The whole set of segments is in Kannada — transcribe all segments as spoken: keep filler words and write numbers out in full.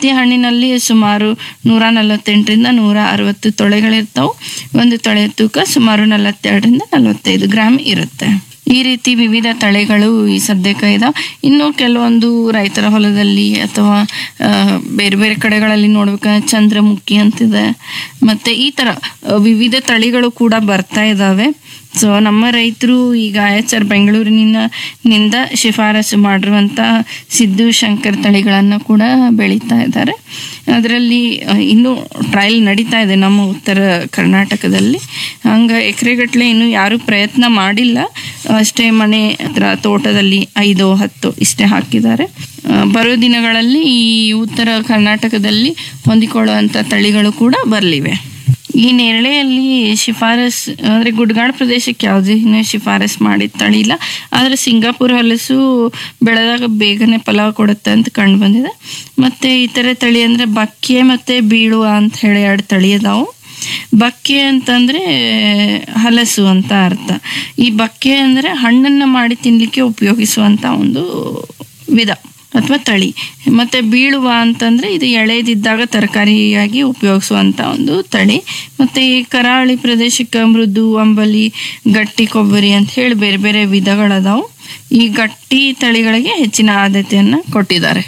ಪ್ರತಿ ಹಣ್ಣಿನಲ್ಲಿ ಸುಮಾರು ನೂರ ನಲವತ್ತೆಂಟರಿಂದ ನೂರ ಅರವತ್ತು ತೊಳೆಗಳಿರ್ತಾವೆ. ಒಂದು ತೊಳೆ ತೂಕ ಸುಮಾರು ನಲವತ್ತೆರಡರಿಂದ ನಲವತ್ತೈದು ಗ್ರಾಮ್ ಇರುತ್ತೆ. ಈ ರೀತಿ ವಿವಿಧ ತಳಿಗಳು ಈ ಸದ್ಯಕ್ಕೆ ಇದಾವೆ. ಇನ್ನು ಕೆಲವೊಂದು ರೈತರ ಹೊಲದಲ್ಲಿ ಅಥವಾ ಬೇರೆ ಬೇರೆ ಕಡೆಗಳಲ್ಲಿ ನೋಡ್ಬೇಕಾದ್ರೆ ಚಂದ್ರಮುಖಿ ಅಂತಿದೆ, ಮತ್ತೆ ಈ ತರ ವಿವಿಧ ತಳಿಗಳು ಕೂಡ ಬರ್ತಾ ಇದ್ದಾವೆ. ಸೊ ನಮ್ಮ ರೈತರು ಈಗ ಎಚ್ ಆರ್ ಬೆಂಗಳೂರಿನಿಂದ ನಿಂದ ಶಿಫಾರಸು ಮಾಡಿರುವಂಥ ಸಿದ್ದು ಶಂಕರ್ ತಳಿಗಳನ್ನು ಕೂಡ ಬೆಳೀತಾ ಇದ್ದಾರೆ. ಅದರಲ್ಲಿ ಇನ್ನೂ ಟ್ರಯಲ್ ನಡೀತಾ ಇದೆ ನಮ್ಮ ಉತ್ತರ ಕರ್ನಾಟಕದಲ್ಲಿ. ಹಂಗೆ ಎಕರೆಗಟ್ಟಲೆ ಇನ್ನೂ ಯಾರೂ ಪ್ರಯತ್ನ ಮಾಡಿಲ್ಲ, ಅಷ್ಟೇ ಮನೆ ಹತ್ರ ತೋಟದಲ್ಲಿ ಐದು ಹತ್ತು ಇಷ್ಟೇ ಹಾಕಿದ್ದಾರೆ. ಬರೋ ದಿನಗಳಲ್ಲಿ ಈ ಉತ್ತರ ಕರ್ನಾಟಕದಲ್ಲಿ ಹೊಂದಿಕೊಳ್ಳುವಂಥ ತಳಿಗಳು ಕೂಡ ಬರಲಿವೆ. ಈ ನೇರಳೆಯಲ್ಲಿ ಶಿಫಾರಸ್ ಅಂದರೆ ಗುಡ್ಗಾಡು ಪ್ರದೇಶಕ್ಕೆ ಯಾವುದೇ ಶಿಫಾರಸ್ ಮಾಡಿದ ತಳಿ ಇಲ್ಲ, ಆದರೆ ಸಿಂಗಾಪುರ ಹಲಸು ಬೆಳೆದಾಗ ಬೇಗನೆ ಫಲ ಕೊಡುತ್ತೆ ಅಂತ ಕಂಡು ಬಂದಿದೆ. ಮತ್ತು ಇತರೆ ತಳಿ ಅಂದರೆ ಬಕ್ಕೆ ಮತ್ತು ಬೀಳುವ ಅಂತ ಹೇಳಿ ಎರಡು ತಳಿ ಅದಾವು. ಬಕ್ಕೆ ಅಂತಂದರೆ ಹಲಸು ಅಂತ ಅರ್ಥ. ಈ ಬಕ್ಕೆ ಅಂದರೆ ಹಣ್ಣನ್ನು ಮಾಡಿ ತಿನ್ನಲಿಕ್ಕೆ ಉಪಯೋಗಿಸುವಂಥ ಒಂದು ವಿಧ ಅಥವಾ ತಳಿ. ಮತ್ತು ಬೀಳುವ ಅಂತಂದರೆ ಇದು ಎಳೆದಿದ್ದಾಗ ತರಕಾರಿಯಾಗಿ ಉಪಯೋಗಿಸುವಂಥ ಒಂದು ತಳಿ. ಮತ್ತು ಈ ಕರಾವಳಿ ಪ್ರದೇಶಕ್ಕೆ ಮೃದು, ಅಂಬಲಿ, ಗಟ್ಟಿ ಕೊಬ್ಬರಿ ಅಂತ ಹೇಳಿ ಬೇರೆ ಬೇರೆ ವಿಧಗಳದಾವು. ಈ ಗಟ್ಟಿ ತಳಿಗಳಿಗೆ ಹೆಚ್ಚಿನ ಆದ್ಯತೆಯನ್ನು ಕೊಟ್ಟಿದ್ದಾರೆ.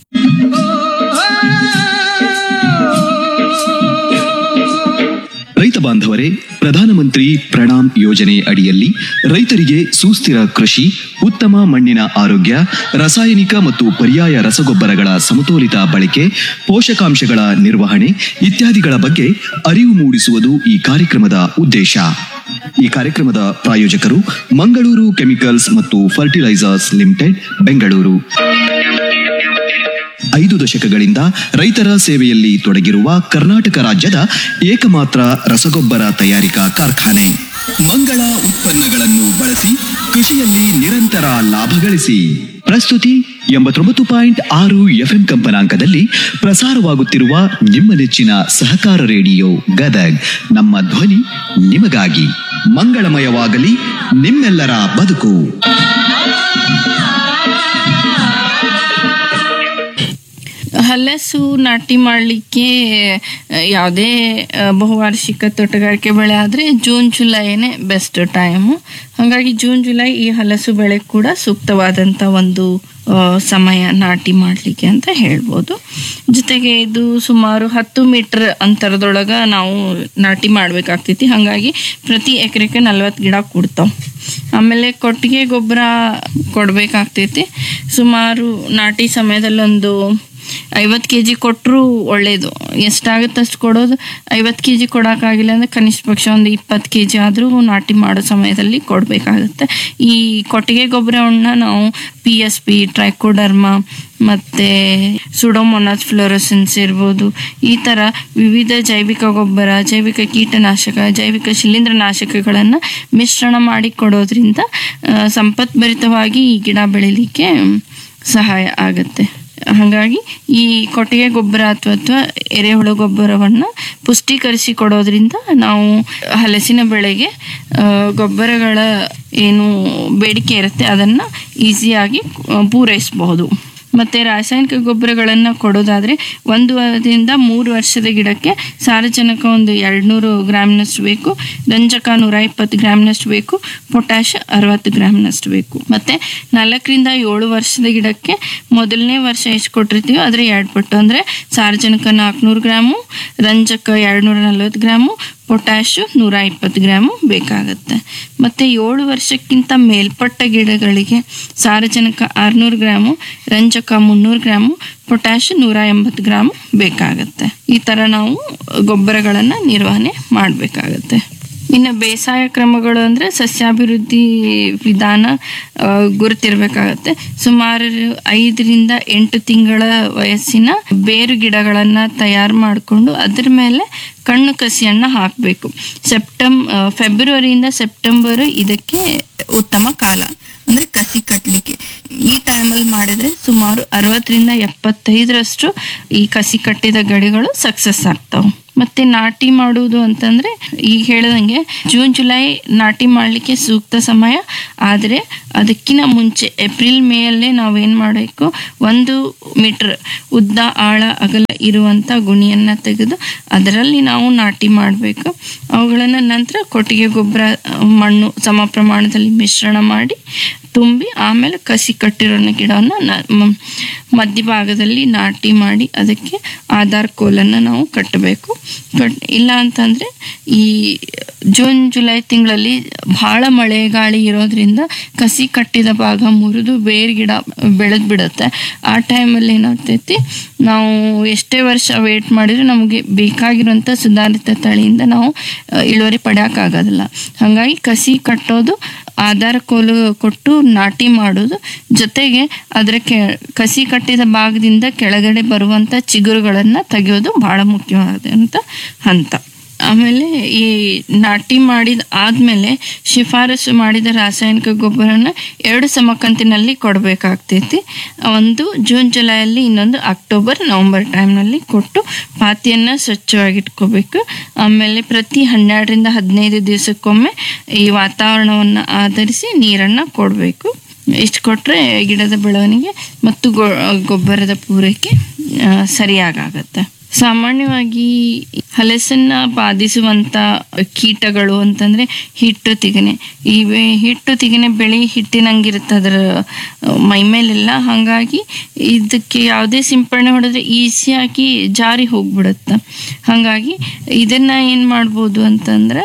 ರೈತ ಬಾಂಧವರೇ, ಪ್ರಧಾನಮಂತ್ರಿ ಪ್ರಣಾಮ್ ಯೋಜನೆ ಅಡಿಯಲ್ಲಿ ರೈತರಿಗೆ ಸುಸ್ಥಿರ ಕೃಷಿ, ಉತ್ತಮ ಮಣ್ಣಿನ ಆರೋಗ್ಯ, ರಾಸಾಯನಿಕ ಮತ್ತು ಪರ್ಯಾಯ ರಸಗೊಬ್ಬರಗಳ ಸಮತೋಲಿತ ಬಳಕೆ, ಪೋಷಕಾಂಶಗಳ ನಿರ್ವಹಣೆ ಇತ್ಯಾದಿಗಳ ಬಗ್ಗೆ ಅರಿವು ಮೂಡಿಸುವುದು ಈ ಕಾರ್ಯಕ್ರಮದ ಉದ್ದೇಶ. ಈ ಕಾರ್ಯಕ್ರಮದ ಪ್ರಾಯೋಜಕರು ಮಂಗಳೂರು ಕೆಮಿಕಲ್ಸ್ ಮತ್ತು ಫರ್ಟಿಲೈಸರ್ಸ್ ಲಿಮಿಟೆಡ್, ಬೆಂಗಳೂರು. ಐದು ದಶಕಗಳಿಂದ ರೈತರ ಸೇವೆಯಲ್ಲಿ ತೊಡಗಿರುವ ಕರ್ನಾಟಕ ರಾಜ್ಯದ ಏಕಮಾತ್ರ ರಸಗೊಬ್ಬರ ತಯಾರಿಕಾ ಕಾರ್ಖಾನೆ. ಮಂಗಳ ಉತ್ಪನ್ನಗಳನ್ನು ಬಳಸಿ ಕೃಷಿಯಲ್ಲಿ ನಿರಂತರ ಲಾಭ ಗಳಿಸಿ. ಪ್ರಸ್ತುತಿ ಎಂಬತ್ತೊಂಬತ್ತು ಪಾಯಿಂಟ್ ಆರು ಎಫ್ಎಂ ಕಂಪನಾಂಕದಲ್ಲಿ ಪ್ರಸಾರವಾಗುತ್ತಿರುವ ನಿಮ್ಮ ನೆಚ್ಚಿನ ಸಹಕಾರ ರೇಡಿಯೋ ಗದಗ್. ನಮ್ಮ ಧ್ವನಿ ನಿಮಗಾಗಿ. ಮಂಗಳಮಯವಾಗಲಿ ನಿಮ್ಮೆಲ್ಲರ ಬದುಕು. ಹಲಸು ನಾಟಿ ಮಾಡಲಿಕ್ಕೆ ಯಾವುದೇ ಬಹುವಾರ್ಷಿಕ ತೋಟಗಾರಿಕೆ ಬೆಳೆ ಆದರೆ ಜೂನ್ ಜುಲೈನೇ ಬೆಸ್ಟ್ ಟೈಮು. ಹಾಗಾಗಿ ಜೂನ್ ಜುಲೈ ಈ ಹಲಸು ಬೆಳೆ ಕೂಡ ಸೂಕ್ತವಾದಂಥ ಒಂದು ಸಮಯ ನಾಟಿ ಮಾಡಲಿಕ್ಕೆ ಅಂತ ಹೇಳ್ಬೋದು. ಜೊತೆಗೆ ಇದು ಸುಮಾರು ಹತ್ತು ಮೀಟರ್ ಅಂತರದೊಳಗೆ ನಾವು ನಾಟಿ ಮಾಡಬೇಕಾಗ್ತೈತಿ. ಹಾಗಾಗಿ ಪ್ರತಿ ಎಕರೆಗೆ ನಲ್ವತ್ತು ಗಿಡ ಕೊಡ್ತಾವೆ. ಆಮೇಲೆ ಕೊಟ್ಟಿಗೆ ಗೊಬ್ಬರ ಕೊಡಬೇಕಾಗ್ತೈತಿ. ಸುಮಾರು ನಾಟಿ ಸಮಯದಲ್ಲಿ ಒಂದು ಐವತ್ತು ಕೆ ಜಿ ಕೊಟ್ಟರು ಒಳ್ಳೆಯದು. ಎಷ್ಟಾಗುತ್ತೆ ಅಷ್ಟು ಕೊಡೋದು. ಐವತ್ತು ಕೆ ಜಿ ಕೊಡೋಕ್ಕಾಗಿಲ್ಲ ಅಂದರೆ ಕನಿಷ್ಠ ಪಕ್ಷ ಒಂದು ಇಪ್ಪತ್ತು ಕೆ ಜಿ ಆದರೂ ನಾಟಿ ಮಾಡೋ ಸಮಯದಲ್ಲಿ ಕೊಡಬೇಕಾಗುತ್ತೆ. ಈ ಕೊಟ್ಟಿಗೆ ಗೊಬ್ಬರವನ್ನ ನಾವು ಪಿ ಎಸ್ ಪಿ, ಟ್ರೈಕೋಡರ್ಮಾ ಮತ್ತು ಸುಡೋಮೊನಾಸ್ ಫ್ಲೋರೋಸೆನ್ಸ್ ಇರ್ಬೋದು, ಈ ಥರ ವಿವಿಧ ಜೈವಿಕ ಗೊಬ್ಬರ, ಜೈವಿಕ ಕೀಟನಾಶಕ, ಜೈವಿಕ ಶಿಲೀಂಧ್ರನಾಶಕಗಳನ್ನು ಮಿಶ್ರಣ ಮಾಡಿ ಕೊಡೋದ್ರಿಂದ ಸಂಪತ್ಭರಿತವಾಗಿ ಈ ಗಿಡ ಬೆಳಿಲಿಕ್ಕೆ ಸಹಾಯ ಆಗುತ್ತೆ. ಹಾಗಾಗಿ ಈ ಕೊಟ್ಟಿಗೆ ಗೊಬ್ಬರ ಅಥವಾ ಅಥವಾ ಎರೆಹುಳು ಗೊಬ್ಬರವನ್ನು ಪುಷ್ಟೀಕರಿಸಿ ಕೊಡೋದ್ರಿಂದ ನಾವು ಹಲಸಿನ ಬೆಳೆಗೆ ಗೊಬ್ಬರಗಳ ಏನು ಬೇಡಿಕೆ ಇರುತ್ತೆ ಅದನ್ನು ಈಸಿಯಾಗಿ ಪೂರೈಸಬಹುದು. ಮತ್ತು ರಾಸಾಯನಿಕ ಗೊಬ್ಬರಗಳನ್ನು ಕೊಡೋದಾದರೆ ಒಂದು ವಾರದಿಂದ ಮೂರು ವರ್ಷದ ಗಿಡಕ್ಕೆ ಸಾರಜನಕ ಒಂದು ಎರಡುನೂರು ಗ್ರಾಮ್ನಷ್ಟು ಬೇಕು, ರಂಜಕ ನೂರ ಇಪ್ಪತ್ತು ಗ್ರಾಮ್ನಷ್ಟು ಬೇಕು, ಪೊಟ್ಯಾಷ್ ಅರವತ್ತು ಗ್ರಾಮ್ನಷ್ಟು ಬೇಕು. ಮತ್ತು ನಾಲ್ಕರಿಂದ ಏಳು ವರ್ಷದ ಗಿಡಕ್ಕೆ ಮೊದಲನೇ ವರ್ಷ ಎಷ್ಟು ಕೊಟ್ಟಿರ್ತೀವಿ ಅದರ ಎರಡು ಪಟ್ಟು, ಅಂದರೆ ಸಾರಜನಕ ನಾಲ್ಕುನೂರು ಗ್ರಾಮು, ರಂಜಕ ಎರಡುನೂರ ನಲ್ವತ್ತು ಗ್ರಾಮು, ಪೊಟ್ಯಾಶು ನೂರ ಇಪ್ಪತ್ತು ಗ್ರಾಮು ಬೇಕಾಗುತ್ತೆ. ಮತ್ತು ಏಳು ವರ್ಷಕ್ಕಿಂತ ಮೇಲ್ಪಟ್ಟ ಗಿಡಗಳಿಗೆ ಸಾರಜನಕ ಆರುನೂರು ಗ್ರಾಮು, ರಂಜಕ ಮುನ್ನೂರು ಗ್ರಾಮು, ಪೊಟ್ಯಾಶ್ ನೂರ ಎಂಬತ್ತು ಗ್ರಾಮು ಬೇಕಾಗುತ್ತೆ. ಈ ಥರ ನಾವು ಗೊಬ್ಬರಗಳನ್ನು ನಿರ್ವಹಣೆ ಮಾಡಬೇಕಾಗತ್ತೆ. ಇನ್ನು ಬೇಸಾಯ ಕ್ರಮಗಳು ಅಂದರೆ ಸಸ್ಯಾಭಿವೃದ್ಧಿ ವಿಧಾನ ಗುರುತಿರಬೇಕಾಗತ್ತೆ. ಸುಮಾರು ಐದರಿಂದ ಎಂಟು ತಿಂಗಳ ವಯಸ್ಸಿನ ಬೇರು ಗಿಡಗಳನ್ನು ತಯಾರು ಮಾಡಿಕೊಂಡು ಅದ್ರ ಮೇಲೆ ಕಣ್ಣು ಕಸಿಯನ್ನು ಹಾಕಬೇಕು. ಸೆಪ್ಟೆಂಬ್ ಫೆಬ್ರವರಿಯಿಂದ ಸೆಪ್ಟೆಂಬರ್ ಇದಕ್ಕೆ ಉತ್ತಮ ಕಾಲ, ಅಂದರೆ ಕಸಿ ಕಟ್ಟಲಿಕ್ಕೆ. ಈ ಟೈಮಲ್ಲಿ ಮಾಡಿದರೆ ಸುಮಾರು ಅರವತ್ತರಿಂದ ಎಪ್ಪತ್ತೈದರಷ್ಟು ಈ ಕಸಿ ಕಟ್ಟಿದ ಗಡಿಗಳು ಸಕ್ಸಸ್ ಆಗ್ತಾವೆ. ಮತ್ತು ನಾಟಿ ಮಾಡುವುದು ಅಂತಂದರೆ ಈಗ ಹೇಳ್ದಂಗೆ ಜೂನ್ ಜುಲೈ ನಾಟಿ ಮಾಡಲಿಕ್ಕೆ ಸೂಕ್ತ ಸಮಯ. ಆದರೆ ಅದಕ್ಕಿಂತ ಮುಂಚೆ ಏಪ್ರಿಲ್ ಮೇಯಲ್ಲೇ ನಾವೇನು ಮಾಡಬೇಕು, ಒಂದು ಮೀಟರ್ ಉದ್ದ ಆಳ ಅಗಲ ಇರುವಂಥ ಗುಣಿಯನ್ನು ತೆಗೆದು ಅದರಲ್ಲಿ ನಾವು ನಾಟಿ ಮಾಡಬೇಕು. ಅವುಗಳನ್ನು ನಂತರ ಕೊಟ್ಟಿಗೆ ಗೊಬ್ಬರ, ಮಣ್ಣು ಸಮ ಪ್ರಮಾಣದಲ್ಲಿ ಮಿಶ್ರಣ ಮಾಡಿ ತುಂಬಿ ಆಮೇಲೆ ಕಸಿ ಕಟ್ಟಿರೋ ಗಿಡವನ್ನು ಮಧ್ಯಭಾಗದಲ್ಲಿ ನಾಟಿ ಮಾಡಿ ಅದಕ್ಕೆ ಆಧಾರ್ ಕೋಲನ್ನು ನಾವು ಕಟ್ಟಬೇಕು. ಕಟ್ ಇಲ್ಲ ಅಂತಂದರೆ ಈ ಜೂನ್ ಜುಲೈ ತಿಂಗಳಲ್ಲಿ ಭಾಳ ಮಳೆ ಗಾಳಿ ಇರೋದ್ರಿಂದ ಕಸಿ ಕಟ್ಟಿದ ಭಾಗ ಮುರಿದು ಬೇರೆ ಗಿಡ ಬೆಳೆದು ಬಿಡುತ್ತೆ. ಆ ಟೈಮಲ್ಲಿ ಏನಾಗ್ತೈತಿ, ನಾವು ಎಷ್ಟೇ ವರ್ಷ ವೇಟ್ ಮಾಡಿದ್ರು ನಮಗೆ ಬೇಕಾಗಿರುವಂಥ ಸುಧಾರಿತ ತಳಿಯಿಂದ ನಾವು ಇಳುವರಿ ಪಡೆಯೋಕ್ಕಾಗೋದಿಲ್ಲ. ಹಾಗಾಗಿ ಕಸಿ ಕಟ್ಟೋದು, ಆಧಾರ ಕೋಲು ಕೊಟ್ಟು ನಾಟಿ ಮಾಡೋದು, ಜೊತೆಗೆ ಅದರ ಕೆ ಕಸಿ ಕಟ್ಟಿದ ಭಾಗದಿಂದ ಕೆಳಗಡೆ ಬರುವಂಥ ಚಿಗುರುಗಳನ್ನು ತೆಗೆಯೋದು ಭಾಳ ಮುಖ್ಯವಾದಂಥ ಹಂತ. ಆಮೇಲೆ ಈ ನಾಟಿ ಮಾಡಿದ ಆದಮೇಲೆ ಶಿಫಾರಸು ಮಾಡಿದ ರಾಸಾಯನಿಕ ಗೊಬ್ಬರನ ಎರಡು ಸಮಕಂತಿನಲ್ಲಿ ಕೊಡಬೇಕಾಗ್ತೈತಿ. ಒಂದು ಜೂನ್ ಜುಲೈಯಲ್ಲಿ, ಇನ್ನೊಂದು ಅಕ್ಟೋಬರ್ ನವಂಬರ್ ಟೈಮ್ನಲ್ಲಿ ಕೊಟ್ಟು ಪಾತಿಯನ್ನು ಸ್ವಚ್ಛವಾಗಿಟ್ಕೋಬೇಕು. ಆಮೇಲೆ ಪ್ರತಿ ಹನ್ನೆರಡರಿಂದ ಹದಿನೈದು ದಿವಸಕ್ಕೊಮ್ಮೆ ಈ ವಾತಾವರಣವನ್ನು ಆಧರಿಸಿ ನೀರನ್ನು ಕೊಡಬೇಕು. ಇಷ್ಟು ಕೊಟ್ಟರೆ ಗಿಡದ ಬೆಳವಣಿಗೆ ಮತ್ತು ಗೊ ಗೊಬ್ಬರದ ಪೂರೈಕೆ ಸರಿಯಾಗತ್ತೆ. ಸಾಮಾನ್ಯವಾಗಿ ಹಲಸನ್ನ ಬಾಧಿಸುವಂಥ ಕೀಟಗಳು ಅಂತಂದರೆ ಹಿಟ್ಟು ತಿಗಣೆ. ಈ ಹಿಟ್ಟು ತಿಗಣೆ ಬೆಳೆ ಹಿಟ್ಟಿನಂಗಿರುತ್ತೆ ಅದರ ಮೈಮೇಲೆಲ್ಲ. ಹಾಗಾಗಿ ಇದಕ್ಕೆ ಯಾವುದೇ ಸಿಂಪಡಣೆ ಹೊಡೆದ್ರೆ ಈಸಿಯಾಗಿ ಜಾರಿ ಹೋಗ್ಬಿಡುತ್ತೆ. ಹಾಗಾಗಿ ಇದನ್ನು ಏನು ಮಾಡ್ಬೋದು ಅಂತಂದ್ರೆ,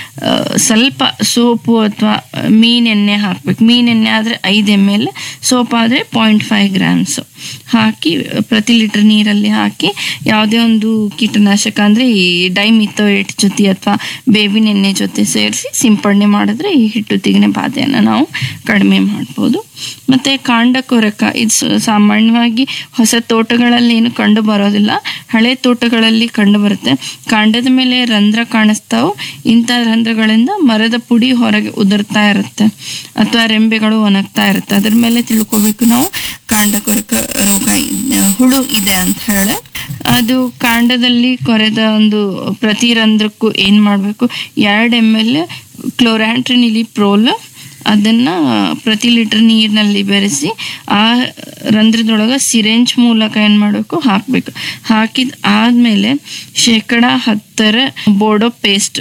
ಸ್ವಲ್ಪ ಸೋಪು ಅಥವಾ ಮೀನೆಣ್ಣೆ ಹಾಕಬೇಕು. ಮೀನೆಣ್ಣೆ ಆದರೆ ಐದು ಎಮ್ ಎಲ್, ಸೋಪ್ ಆದರೆ ಪಾಯಿಂಟ್ ಫೈವ್ ಗ್ರಾಮ್ಸು ಹಾಕಿ ಪ್ರತಿ ಲೀಟರ್ ನೀರಲ್ಲಿ ಹಾಕಿ ಯಾವುದೇ ಒಂದು ಕೀಟನಾಶಕ ಅಂದರೆ ಈ ಡೈಮಿಥೋಯೇಟ್ ಜೊತೆ ಅಥವಾ ಬೇವಿನ ಎಣ್ಣೆ ಜೊತೆ ಸೇರಿಸಿ ಸಿಂಪಡಣೆ ಮಾಡಿದ್ರೆ ಈ ಹಿಟ್ಟು ತಿಗಣೆ ಬಾಧೆಯನ್ನು ನಾವು ಕಡಿಮೆ ಮಾಡ್ಬೋದು. ಮತ್ತು ಕಾಂಡ ಕೊರಕ, ಇದು ಸಾಮಾನ್ಯವಾಗಿ ಹೊಸ ತೋಟಗಳಲ್ಲಿ ಏನು ಕಂಡು ಬರೋದಿಲ್ಲ, ಹಳೆ ತೋಟಗಳಲ್ಲಿ ಕಂಡು ಬರುತ್ತೆ. ಕಾಂಡದ ಮೇಲೆ ರಂಧ್ರ ಕಾಣಿಸ್ತಾವೆ. ಇಂಥ ರಂಧ್ರಗಳಿಂದ ಮರದ ಪುಡಿ ಹೊರಗೆ ಉದುರ್ತಾ ಇರುತ್ತೆ ಅಥವಾ ರೆಂಬೆಗಳು ಒಣಗ್ತಾ ಇರುತ್ತೆ. ಅದ್ರ ಮೇಲೆ ತಿಳ್ಕೊಬೇಕು ನಾವು ಕಾಂಡ ಕೊರಕ ರೋಗ ಹುಳು ಇದೆ ಅಂತ ಹೇಳಿ. ಅದು ಕಾಂಡದಲ್ಲಿ ಕೊರೆದ ಒಂದು ಪ್ರತಿ ರಂಧ್ರಕ್ಕೂ ಏನು ಮಾಡಬೇಕು, ಎರಡು ಎಮ್ ಎಲ್ ಕ್ಲೋರಾಂಟ್ರಿನಿಲಿಪ್ರೋಲ್ ಅದನ್ನು ಪ್ರತಿ ಲೀಟರ್ ನೀರಿನಲ್ಲಿ ಬೆರೆಸಿ ಆ ರಂಧ್ರದೊಳಗೆ ಸಿರೆಂಜ್ ಮೂಲಕ ಏನು ಮಾಡಬೇಕು, ಹಾಕಬೇಕು. ಹಾಕಿದ ಆದಮೇಲೆ ಶೇಕಡ ಹತ್ತರ ಬೋರ್ಡೋ ಪೇಸ್ಟ್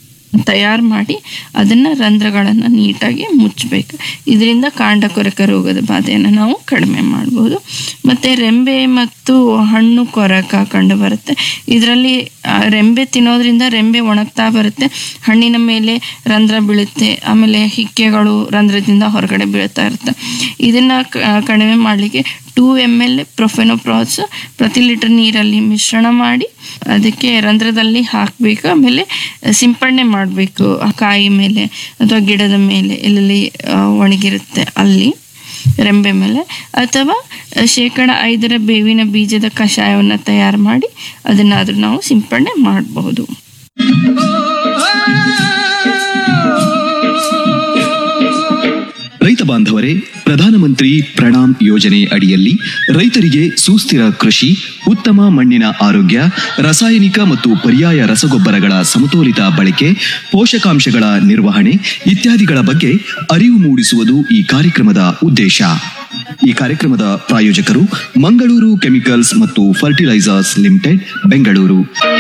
ತಯಾರು ಮಾಡಿ ಅದನ್ನು ರಂಧ್ರಗಳನ್ನು ನೀಟಾಗಿ ಮುಚ್ಚಬೇಕು. ಇದರಿಂದ ಕಾಂಡ ಕೊರಕ ರೋಗದ ಬಾಧೆಯನ್ನು ನಾವು ಕಡಿಮೆ ಮಾಡ್ಬೋದು. ಮತ್ತು ರೆಂಬೆ ಮತ್ತು ಹಣ್ಣು ಕೊರಕ ಕಂಡು ಬರುತ್ತೆ. ಇದರಲ್ಲಿ ರೆಂಬೆ ತಿನ್ನೋದ್ರಿಂದ ರೆಂಬೆ ಒಣಗ್ತಾ ಬರುತ್ತೆ, ಹಣ್ಣಿನ ಮೇಲೆ ರಂಧ್ರ ಬೀಳುತ್ತೆ, ಆಮೇಲೆ ಹಿಕ್ಕೆಗಳು ರಂಧ್ರದಿಂದ ಹೊರಗಡೆ ಬೀಳ್ತಾ ಇರುತ್ತೆ. ಇದನ್ನು ಕಡಿಮೆ ಮಾಡಲಿಕ್ಕೆ ಟೂ ಎಮ್ ಎಲ್ ಪ್ರೊಫೆನೋಪ್ರಾಸ್ ಪ್ರತಿ ಲೀಟರ್ ನೀರಲ್ಲಿ ಮಿಶ್ರಣ ಮಾಡಿ ಅದಕ್ಕೆ ರಂಧ್ರದಲ್ಲಿ ಹಾಕಬೇಕು. ಆಮೇಲೆ ಸಿಂಪಡಣೆ ಮಾಡಬೇಕು ಕಾಯಿ ಮೇಲೆ ಅಥವಾ ಗಿಡದ ಮೇಲೆ ಎಲ್ಲೆಲ್ಲಿ ಒಣಗಿರುತ್ತೆ ಅಲ್ಲಿ, ರೆಂಬೆ ಮೇಲೆ. ಅಥವಾ ಶೇಕಡ ಐದರ ಬೇವಿನ ಬೀಜದ ಕಷಾಯವನ್ನು ತಯಾರು ಮಾಡಿ ಅದನ್ನಾದರೂ ನಾವು ಸಿಂಪಡಣೆ ಮಾಡಬಹುದು. ರೈತ ಬಾಂಧವರೇ, ಪ್ರಧಾನಮಂತ್ರಿ ಪ್ರಣಾಮ್ ಯೋಜನೆ ಅಡಿಯಲ್ಲಿ ರೈತರಿಗೆ ಸುಸ್ಥಿರ ಕೃಷಿ, ಉತ್ತಮ ಮಣ್ಣಿನ ಆರೋಗ್ಯ, ರಾಸಾಯನಿಕ ಮತ್ತು ಪರ್ಯಾಯ ರಸಗೊಬ್ಬರಗಳ ಸಮತೋಲಿತ ಬಳಕೆ, ಪೋಷಕಾಂಶಗಳ ನಿರ್ವಹಣೆ ಇತ್ಯಾದಿಗಳ ಬಗ್ಗೆ ಅರಿವು ಮೂಡಿಸುವುದು ಈ ಕಾರ್ಯಕ್ರಮದ ಉದ್ದೇಶ. ಈ ಕಾರ್ಯಕ್ರಮದ ಪ್ರಾಯೋಜಕರು ಮಂಗಳೂರು ಕೆಮಿಕಲ್ಸ್ ಮತ್ತು ಫರ್ಟಿಲೈಸರ್ಸ್ ಲಿಮಿಟೆಡ್, ಬೆಂಗಳೂರು.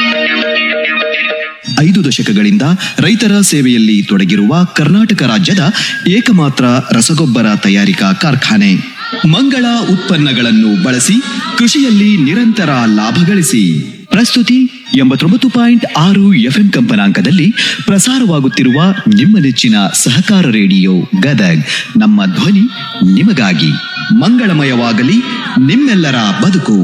ಐದು ದಶಕಗಳಿಂದ ರೈತರ ಸೇವೆಯಲ್ಲಿ ತೊಡಗಿರುವ ಕರ್ನಾಟಕ ರಾಜ್ಯದ ಏಕಮಾತ್ರ ರಸಗೊಬ್ಬರ ತಯಾರಿಕಾ ಕಾರ್ಖಾನೆ. ಮಂಗಳ ಉತ್ಪನ್ನಗಳನ್ನು ಬಳಸಿ ಕೃಷಿಯಲ್ಲಿ ನಿರಂತರ ಲಾಭ ಗಳಿಸಿ. ಪ್ರಸ್ತುತಿ ಎಂಬತ್ತೊಂಬತ್ತು ಪಾಯಿಂಟ್ ಆರು ಎಫ್ಎಂ ಕಂಪನಾಂಕದಲ್ಲಿ ಪ್ರಸಾರವಾಗುತ್ತಿರುವ ನಿಮ್ಮ ನೆಚ್ಚಿನ ಸಹಕಾರ ರೇಡಿಯೋ ಗದಗ್. ನಮ್ಮ ಧ್ವನಿ ನಿಮಗಾಗಿ. ಮಂಗಳಮಯವಾಗಲಿ ನಿಮ್ಮೆಲ್ಲರ ಬದುಕು.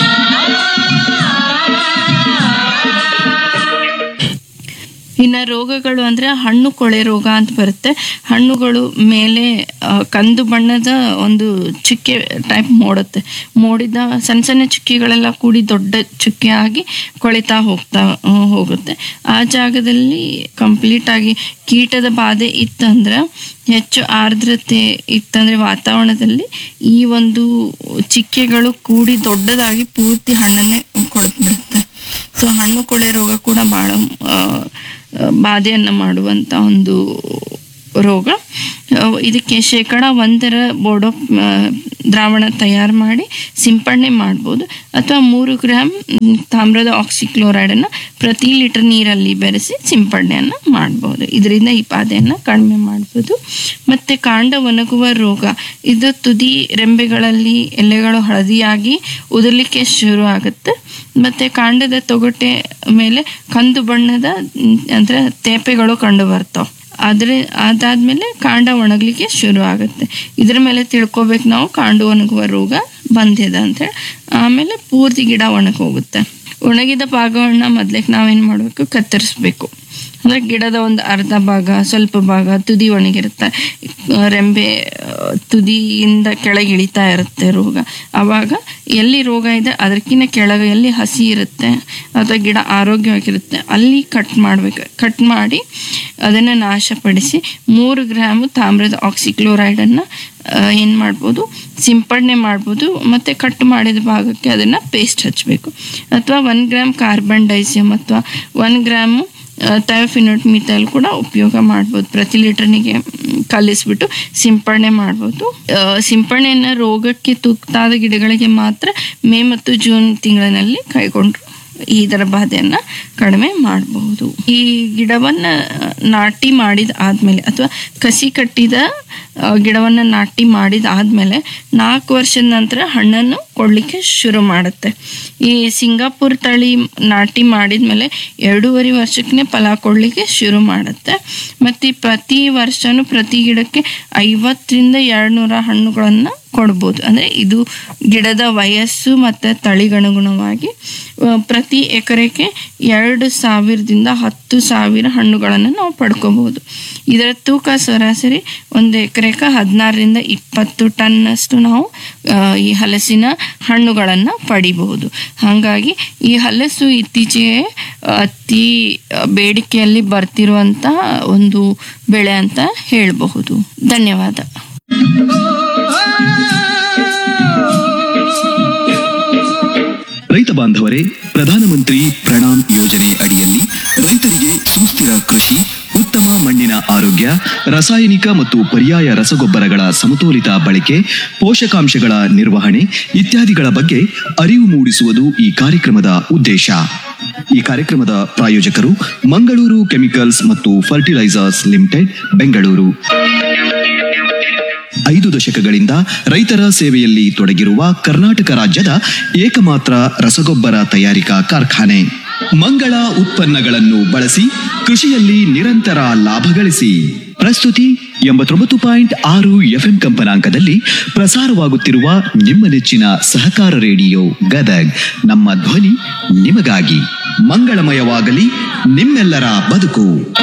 ಇನ್ನು ರೋಗಗಳು ಅಂದರೆ ಹಣ್ಣು ಕೊಳೆ ರೋಗ ಅಂತ ಬರುತ್ತೆ. ಹಣ್ಣುಗಳು ಮೇಲೆ ಕಂದು ಬಣ್ಣದ ಒಂದು ಚುಕ್ಕೆ ಟೈಪ್ ಮೂಡುತ್ತೆ. ಮೂಡಿದ ಸಣ್ಣ ಸಣ್ಣ ಚುಕ್ಕೆಗಳೆಲ್ಲ ಕೂಡಿ ದೊಡ್ಡ ಚುಕ್ಕೆ ಆಗಿ ಕೊಳಿತಾ ಹೋಗ್ತಾ ಹೋಗುತ್ತೆ. ಆ ಜಾಗದಲ್ಲಿ ಕಂಪ್ಲೀಟಾಗಿ ಕೀಟದ ಬಾಧೆ ಇತ್ತಂದ್ರೆ, ಹೆಚ್ಚು ಆರ್ದ್ರತೆ ಇತ್ತಂದರೆ ವಾತಾವರಣದಲ್ಲಿ ಈ ಒಂದು ಚಿಕ್ಕೆಗಳು ಕೂಡಿ ದೊಡ್ಡದಾಗಿ ಪೂರ್ತಿ ಹಣ್ಣನ್ನೇ ಕೊಡ್ಬಿಡುತ್ತೆ. ಸೊ ಹಣ್ಣು ಕೊಳೆ ರೋಗ ಕೂಡ ಭಾಳ ಬಾಧೆಯನ್ನು ಮಾಡುವಂಥ ಒಂದು ರೋಗ. ಇದಕ್ಕೆ ಶೇಕಡ ಒಂದರ ಬೋಡೋ ದ್ರಾವಣ ತಯಾರು ಮಾಡಿ ಸಿಂಪಡಣೆ ಮಾಡ್ಬೋದು, ಅಥವಾ ಮೂರು ಗ್ರಾಮ್ ತಾಮ್ರದ ಆಕ್ಸಿಕ್ಲೋರೈಡನ್ನು ಪ್ರತಿ ಲೀಟರ್ ನೀರಲ್ಲಿ ಬೆರೆಸಿ ಸಿಂಪಡಣೆಯನ್ನು ಮಾಡ್ಬೋದು. ಇದರಿಂದ ಈ ಬಾಧೆಯನ್ನು ಕಡಿಮೆ ಮಾಡ್ಬೋದು. ಮತ್ತು ಕಾಂಡ ಒಣಗುವ ರೋಗ, ಇದು ತುದಿ ರೆಂಬೆಗಳಲ್ಲಿ ಎಲೆಗಳು ಹಳದಿಯಾಗಿ ಉದುರ್ಲಿಕ್ಕೆ ಶುರು ಆಗುತ್ತೆ. ಮತ್ತು ಕಾಂಡದ ತೊಗಟೆ ಮೇಲೆ ಕಂದು ಬಣ್ಣದ ಅಂದರೆ ತೇಪೆಗಳು ಕಂಡು ಬರ್ತಾವೆ. ಆದರೆ ಅದಾದಮೇಲೆ ಕಾಂಡ ಒಣಗಲಿಕ್ಕೆ ಶುರು ಆಗುತ್ತೆ. ಇದರ ಮೇಲೆ ತಿಳ್ಕೊಬೇಕು ನಾವು ಕಾಂಡ ಒಣಗುವ ರೋಗ ಬಂದಿದೆ ಅಂತೇಳಿ. ಆಮೇಲೆ ಪೂರ್ತಿ ಗಿಡ ಒಣಗೋಗುತ್ತೆ. ಒಣಗಿದ ಭಾಗವನ್ನು ಮೊದಲಿಗೆ ನಾವೇನು ಮಾಡಬೇಕು, ಕತ್ತರಿಸ್ಬೇಕು. ಅಂದರೆ ಗಿಡದ ಒಂದು ಅರ್ಧ ಭಾಗ, ಸ್ವಲ್ಪ ಭಾಗ ತುದಿ ಒಣಗಿರುತ್ತೆ, ರೆಂಬೆ ತುದಿಯಿಂದ ಕೆಳಗೆ ಇಳಿತಾ ಇರುತ್ತೆ ರೋಗ. ಆವಾಗ ಎಲ್ಲಿ ರೋಗ ಇದೆ ಅದಕ್ಕಿಂತ ಕೆಳಗೆ ಎಲ್ಲಿ ಹಸಿ ಇರುತ್ತೆ ಅಥವಾ ಗಿಡ ಆರೋಗ್ಯವಾಗಿರುತ್ತೆ ಅಲ್ಲಿ ಕಟ್ ಮಾಡಬೇಕು. ಕಟ್ ಮಾಡಿ ಅದನ್ನು ನಾಶಪಡಿಸಿ ಮೂರು ಗ್ರಾಮು ತಾಮ್ರದ ಆಕ್ಸಿಕ್ಲೋರೈಡನ್ನು ಏನು ಮಾಡ್ಬೋದು, ಸಿಂಪಡಣೆ ಮಾಡ್ಬೋದು. ಮತ್ತು ಕಟ್ ಮಾಡಿದ ಭಾಗಕ್ಕೆ ಅದನ್ನು ಪೇಸ್ಟ್ ಹಚ್ಚಬೇಕು. ಅಥವಾ ಒನ್ ಗ್ರಾಮ್ ಕಾರ್ಬನ್ ಡೈಸಿಯಮ್ ಅಥವಾ ಒನ್ ಗ್ರಾಮು ಥಯೋಫಿನೋಟ್ ಮಿಥೈಲ್ ಕೂಡ ಉಪಯೋಗ ಮಾಡ್ಬೋದು. ಪ್ರತಿ ಲೀಟರ್ನಿಗೆ ಕಲಿಸ್ಬಿಟ್ಟು ಸಿಂಪಡಣೆ ಮಾಡ್ಬೋದು. ಸಿಂಪಡಣೆಯನ್ನು ರೋಗಕ್ಕೆ ತುತ್ತಾದ ಗಿಡಗಳಿಗೆ ಮಾತ್ರ ಮೇ ಮತ್ತು ಜೂನ್ ತಿಂಗಳಿನಲ್ಲಿ ಕೈಗೊಂಡ್ರು ಇದರ ಬಾಧೆಯನ್ನು ಕಡಿಮೆ ಮಾಡಬಹುದು. ಈ ಗಿಡವನ್ನು ನಾಟಿ ಮಾಡಿದ ಆದಮೇಲೆ ಅಥವಾ ಕಸಿ ಕಟ್ಟಿದ ಗಿಡವನ್ನು ನಾಟಿ ಮಾಡಿದ ಆದಮೇಲೆ ನಾಲ್ಕು ವರ್ಷದ ನಂತರ ಹಣ್ಣನ್ನು ಕೊಡಲಿಕ್ಕೆ ಶುರು ಮಾಡುತ್ತೆ. ಈ ಸಿಂಗಾಪುರ್ ತಳಿ ನಾಟಿ ಮಾಡಿದ ಮೇಲೆ ಎರಡೂವರೆ ವರ್ಷಕ್ಕೆ ಫಲ ಕೊಡಲಿಕ್ಕೆ ಶುರು ಮಾಡುತ್ತೆ. ಮತ್ತು ಪ್ರತಿ ವರ್ಷವೂ ಪ್ರತಿ ಗಿಡಕ್ಕೆ ಐವತ್ತರಿಂದ ಎರಡು ನೂರ ಹಣ್ಣುಗಳನ್ನು ಕೊಡ್ಬೋದು. ಅಂದರೆ ಇದು ಗಿಡದ ವಯಸ್ಸು ಮತ್ತು ತಳಿಗನುಗುಣವಾಗಿ ಪ್ರತಿ ಎಕರೆಗೆ ಎರಡು ಸಾವಿರದಿಂದ ಹತ್ತು ಸಾವಿರ ಹಣ್ಣುಗಳನ್ನು ನಾವು ಪಡ್ಕೋಬಹುದು. ಇದರ ತೂಕ ಸರಾಸರಿ ಒಂದು ಎಕರೆಗೆ ಹದಿನಾರರಿಂದ ಇಪ್ಪತ್ತು ಟನ್ನಷ್ಟು ನಾವು ಈ ಹಲಸಿನ ಹಣ್ಣುಗಳನ್ನು ಪಡಿಬಹುದು. ಹಾಗಾಗಿ ಈ ಹಲಸು ಇತ್ತೀಚೆಗೆ ಅತಿ ಬೇಡಿಕೆಯಲ್ಲಿ ಬರ್ತಿರುವಂಥ ಒಂದು ಬೆಳೆ ಅಂತ ಹೇಳಬಹುದು. ಧನ್ಯವಾದ. ರೈತ ಬಾಂಧವರೇ, ಪ್ರಧಾನಮಂತ್ರಿ ಪ್ರಣಾಮ್ ಯೋಜನೆ ಅಡಿಯಲ್ಲಿ ರೈತರಿಗೆ ಸುಸ್ಥಿರ ಕೃಷಿ, ಉತ್ತಮ ಮಣ್ಣಿನ ಆರೋಗ್ಯ, ರಾಸಾಯನಿಕ ಮತ್ತು ಪರ್ಯಾಯ ರಸಗೊಬ್ಬರಗಳ ಸಮತೋಲಿತ ಬಳಕೆ, ಪೋಷಕಾಂಶಗಳ ನಿರ್ವಹಣೆ ಇತ್ಯಾದಿಗಳ ಬಗ್ಗೆ ಅರಿವು ಮೂಡಿಸುವುದು ಈ ಕಾರ್ಯಕ್ರಮದ ಉದ್ದೇಶ. ಈ ಕಾರ್ಯಕ್ರಮದ ಪ್ರಾಯೋಜಕರು ಮಂಗಳೂರು ಕೆಮಿಕಲ್ಸ್ ಮತ್ತು ಫರ್ಟಿಲೈಸರ್ಸ್ ಲಿಮಿಟೆಡ್, ಬೆಂಗಳೂರು. ಐದು ದಶಕಗಳಿಂದ ರೈತರ ಸೇವೆಯಲ್ಲಿ ತೊಡಗಿರುವ ಕರ್ನಾಟಕ ರಾಜ್ಯದ ಏಕಮಾತ್ರ ರಸಗೊಬ್ಬರ ತಯಾರಿಕಾ ಕಾರ್ಖಾನೆ. ಮಂಗಳ ಉತ್ಪನ್ನಗಳನ್ನು ಬಳಸಿ ಕೃಷಿಯಲ್ಲಿ ನಿರಂತರ ಲಾಭ ಗಳಿಸಿ. ಪ್ರಸ್ತುತಿ ಎಂಬತ್ತೊಂಬತ್ತು ಪಾಯಿಂಟ್ ಆರು ಎಫ್ಎಂ ಕಂಪನಾಂಕದಲ್ಲಿ ಪ್ರಸಾರವಾಗುತ್ತಿರುವ ನಿಮ್ಮ ನೆಚ್ಚಿನ ಸಹಕಾರ ರೇಡಿಯೋ ಗದಗ್. ನಮ್ಮ ಧ್ವನಿ ನಿಮಗಾಗಿ. ಮಂಗಳಮಯವಾಗಲಿ ನಿಮ್ಮೆಲ್ಲರ ಬದುಕು.